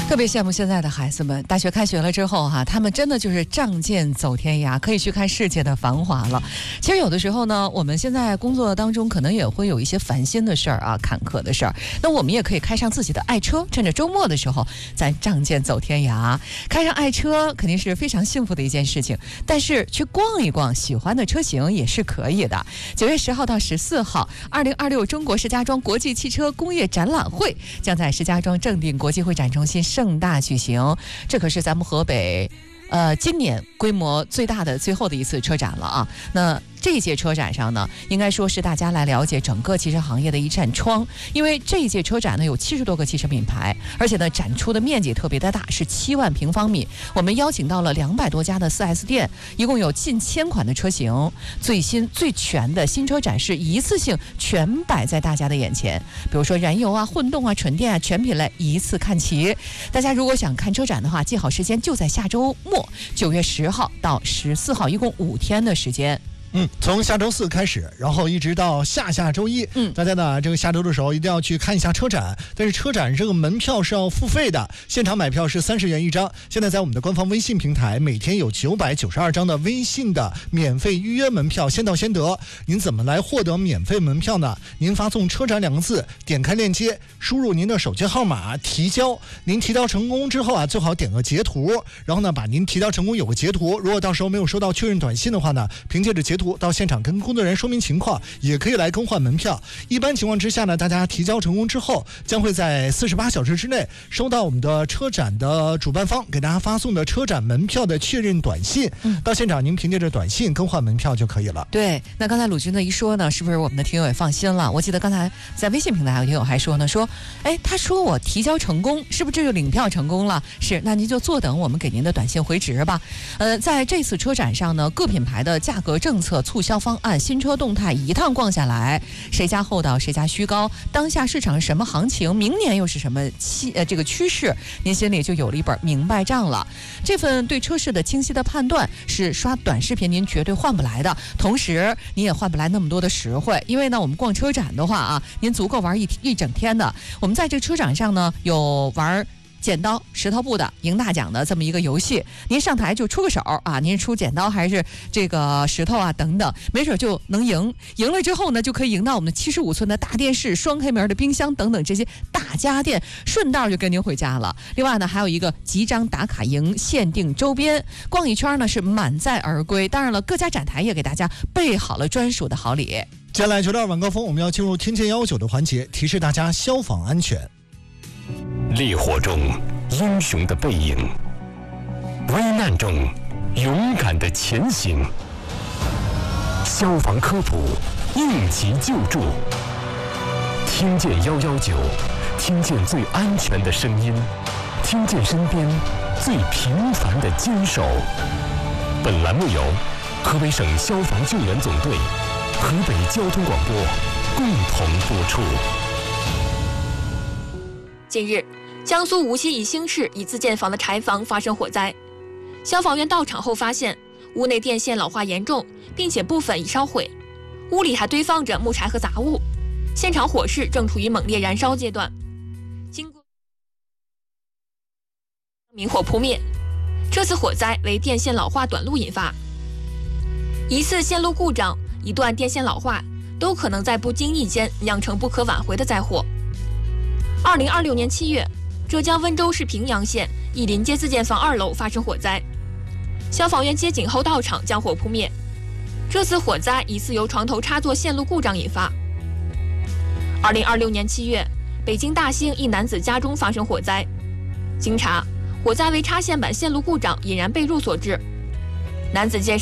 特别羡慕现在的孩子们，大学开学了之后他们真的就是仗剑走天涯，可以去看世界的繁华了。其实有的时候呢，我们现在工作当中可能也会有一些烦心的事儿坎坷的事儿，那我们也可以开上自己的爱车，趁着周末的时候咱仗剑走天涯。开上爱车肯定是非常幸福的一件事情，但是去逛一逛喜欢的车型也是可以的。9月10号到14号，2026中国石家庄国际汽车工业展览会将在石家庄正定国际会展中心盛大举行，这可是咱们河北今年规模最大的最后的一次车展了那这一届车展上呢，应该说是大家来了解整个汽车行业的一扇窗，因为这一届车展呢有70多个汽车品牌，而且呢展出的面积特别的大，是7万平方米。我们邀请到了200多家的 4S 店，一共有近1000款的车型，最新最全的新车展示一次性全摆在大家的眼前，比如说燃油混动纯电全品类一次看齐。大家如果想看车展的话，记好时间，就在下周末9月10号到14号，一共5天的时间。 从下周4开始，然后一直到下周一，大家呢这个下周的时候一定要去看一下车展。但是车展这个门票是要付费的，现场买票是30元一张。现在在我们的官方微信平台，每天有992张的微信的免费预约门票，先到先得。您怎么来获得免费门票呢？您发送车展2个字，点开链接，输入您的手机号码提交。您提交成功之后最好点个截图，然后呢把您提交成功有个截图。如果到时候没有收到确认短信的话呢，凭借着截图到现场跟工作人员说明情况，也可以来更换门票。一般情况之下呢，大家提交成功之后，将会在48小时之内收到我们的车展的主办方给大家发送的车展门票的确认短信。到现场您凭借着短信更换门票就可以了。 对，那刚才鲁军的一说呢，是不是我们的听友也放心了？我记得刚才在微信平台还有听友还说呢，他说我提交成功，是不是这就领票成功了？是，那您就坐等我们给您的短信回执吧。在这次车展上呢，各品牌的价格政策、促销方案、新车动态一趟逛下来，谁家厚道谁家虚高，当下市场是什么行情，明年又是什么这个趋势，您心里就有了一本明白账了。这份对车市的清晰的判断是刷短视频您绝对换不来的，同时你也换不来那么多的实惠。因为呢，我们逛车展的话您足够玩一整天的。我们在这个车展上呢，有玩剪刀石头布的赢大奖的这么一个游戏，您上台就出个手您出剪刀还是这个石头等等，没准就能赢了之后呢，就可以赢到我们的75寸的大电视、双黑门的冰箱等等这些大家电，顺道就跟您回家了。另外呢，还有一个集章打卡营限定周边，逛一圈呢是满载而归。当然了，各家展台也给大家备好了专属的好礼。 接下来9.2晚高峰，我们要进入天堑19的环节，提示大家消防安全。 烈火中英雄的背影，危难中勇敢的前行。消防科普，应急救助。听见119，听见最安全的声音，听见身边最平凡的坚守。本栏目由河北省消防救援总队、河北交通广播共同播出。 近日，江苏无锡宜兴市一自建房的柴房发生火灾，消防员到场后发现屋内电线老化严重，并且部分已烧毁，屋里还堆放着木柴和杂物，现场火势正处于猛烈燃烧阶段。经过明火扑灭，这次火灾为电线老化短路引发。一次线路故障、一段电线老化，都可能在不经意间酿成不可挽回的灾祸。2026年7月，浙江温州市平阳县义林街自建房2楼发生火灾，消防员接警后到场将火扑灭。这次火灾疑似由床头插座线路故障引发。2026年7月，北京大兴一男子家中发生火灾，经查，火灾为插线板线路故障引燃被褥所致。男子见